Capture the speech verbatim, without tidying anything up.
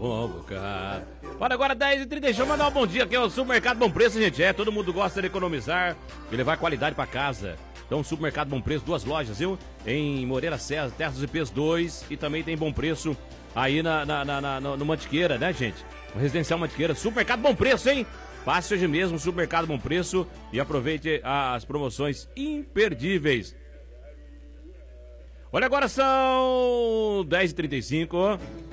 bom bocado. Para agora, dez e trinta, deixa eu mandar um bom dia aqui ao Supermercado Bom Preço, gente. É, todo mundo gosta de economizar e levar qualidade pra casa. Então, Supermercado Bom Preço, duas lojas, viu? Em Moreira César, Terra dos Ipês dois, e também tem Bom Preço aí na, na, na, na, no Mantiqueira, né, gente? No Residencial Mantiqueira. Supermercado Bom Preço, hein? Passe hoje mesmo, Supermercado Bom Preço, e aproveite as promoções imperdíveis. Olha, agora são dez e trinta e cinco.